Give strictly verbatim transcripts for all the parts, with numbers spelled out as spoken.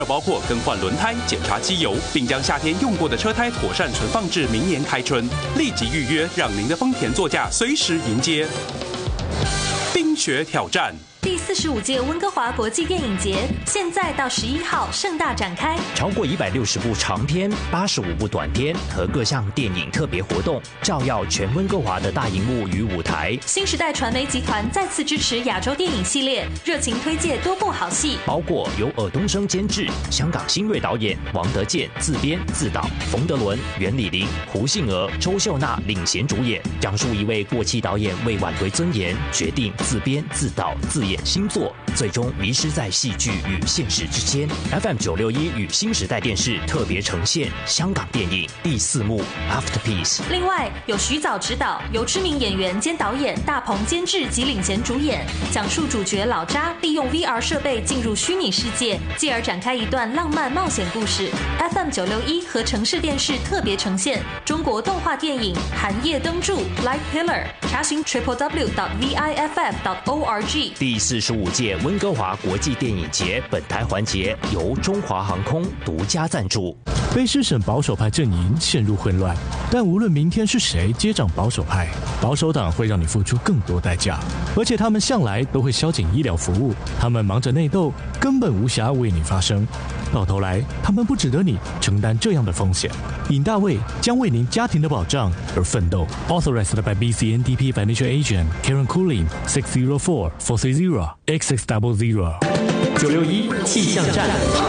包括更换轮胎、检查机油，并将夏天用过的车胎妥善存放至明年开春。立即预约，让您的丰田座驾随时迎接冰雪挑战。 第四十五届温哥华国际电影节现在到十一号盛大展开， 超过一百六十部长片、八十五部短片和各项电影特别活动，照耀全温哥华的大荧幕与舞台。 新时代传媒集团再次支持亚洲电影系列，热情推介多部好戏， 包括由尔冬升监制、香港新锐导演王德健自编自导，冯德伦、袁李林、胡杏儿、周秀娜领衔主演，讲述一位过气导演为挽回尊严，决定自编自导自演新作，最终迷失在戏剧与现实之间。F M 九六一与新时代电视特别呈现香港电影第四幕 Afterpiece。 另外有徐藻执导，由知名演员兼导演大鹏监制及领衔主演，讲述主角老查利用 V R 设备进入虚拟世界，继而展开一段浪漫冒险故事。F M 九六一和城市电视特别呈现中国动画电影《寒夜灯柱》Light Pillar， 查询 triple w dot v i f f dot org。 第四十五届温哥华国际电影节本台环节由中华航空独家赞助。 卑诗省保守派阵营陷入混乱，但无论明天是谁接掌保守派，保守党会让你付出更多代价，而且他们向来都会削紧医疗服务，他们忙着内斗，根本无暇为你发声。到头来，他们不值得你承担这样的风险。尹大卫将为您家庭的保障而奋斗。Authorized by B C N D P Financial Agent Karen Cooling six zero four four three zero X X double zero 九六一气象站。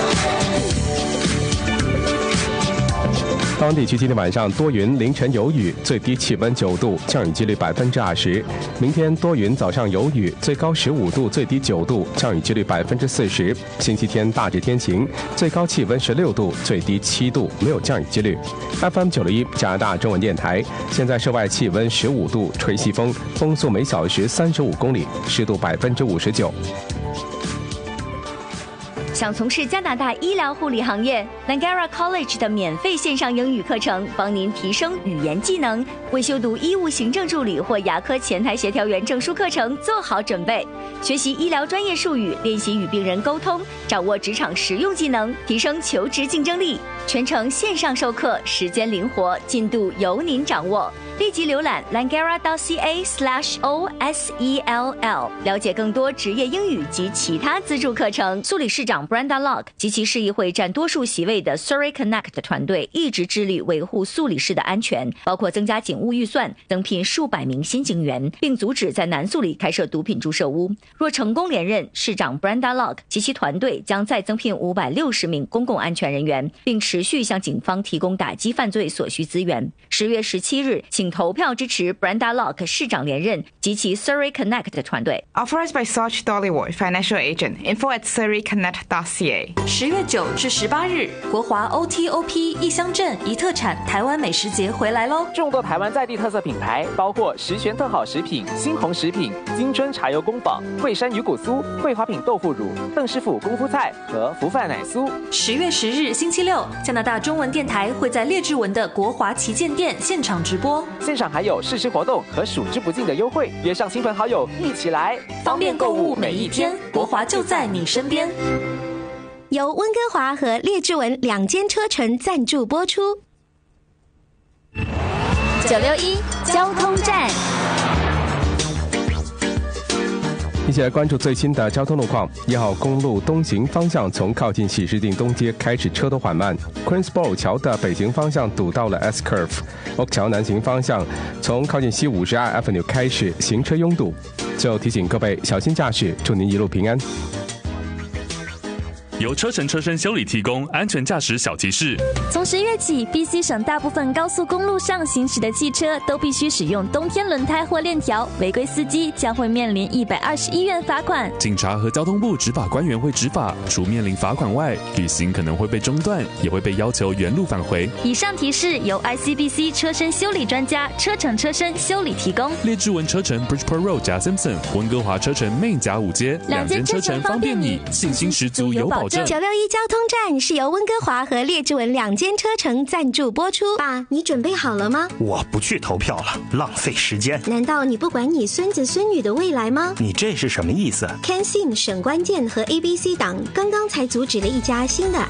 当地区今天晚上多云，凌晨有雨，最低气温九度，降雨几率百分之二十。明天多云，早上有雨，最高十五度，最低九度，降雨几率百分之四十。星期天大致天晴，最高气温十六度，最低七度，没有降雨几率。F M 九六一加拿大中文电台，现在室外气温十五度，吹西风，风速每小时三十五公里，湿度百分之五十九。 想从事加拿大医疗护理行业 ，Langara College 的免费线上英语课程，帮您提升语言技能，为修读医务行政助理或牙科前台协调员证书课程做好准备。学习医疗专业术语，练习与病人沟通，掌握职场实用技能，提升求职竞争力。全程线上授课，时间灵活，进度由您掌握。立即浏览 langara dot c a slash o s e l l， 了解更多职业英语及其他资助课程。苏理事长 Brenda Locke 及其市议会占多数席位的 Surrey Connect 团队一直致力维护苏理市的安全，包括增加警务预算、增聘数百名新警员，并阻止在南苏理开设毒品注射屋。若成功连任，市长 Brenda Locke 及其团队将再增聘五百六十名公共安全人员，并持续向警方提供打击犯罪所需资源。十月十七日，请投票支持 Brenda Locke 市长连任及其 Surrey Connect 团队。 Authorized by Sarge Dollywood Financial Agent. Info at surrey connect dot c a。 十月九至十八日，国华 O T O P 义乡镇一特产台湾美食节回来咯。 众多台湾在地特色品牌，包括十全特好食品、新鸿食品、金樽茶油工坊、惠山鱼骨酥、桂花品豆腐乳、邓师傅功夫菜和福饭奶酥。 十月十日星期六，加拿大中文电台会在列治文的国华旗舰店现场直播， 现场还有试吃活动和数之不尽的优惠，约上亲朋好友一起来， 方便购物每一天，国华就在你身边。 由温哥华和列治文两间车城赞助播出。 九六一交通站， 一起来关注最新的交通路况。一号公路东行方向从靠近喜事定东街开始车多缓慢 ，Queensboro 桥的北行方向堵到了 S Curve， Oak 桥南行方向从靠近西五十二 Avenue 开始行车拥堵。最后提醒各位小心驾驶，祝您一路平安。 由车城车身修理提供安全驾驶小提示。 从十月起 ，B C 省大部分高速公路上行驶的汽车都必须使用冬天轮胎或链条，违规司机将会面临一百二十一元罚款。 警察和交通部执法官员会执法，除面临罚款外，旅行可能会被中断，也会被要求原路返回。 以上提示由 I C B C 车身修理专家车城车身修理提供。 列治文车城 Bridgeport Road 加 Simpson， 温哥华车城 Main 加五街，两间车城方便你，信心十足有保障。 证。 九六一交通站是由温哥华和列治文两间车城赞助播出。爸，你准备好了吗？ 我不去投票了，浪费时间。 难道你不管你孙子孙女的未来吗？ 你这是什么意思？ CanSim 省关键和 A B C 党刚刚才阻止了一家新的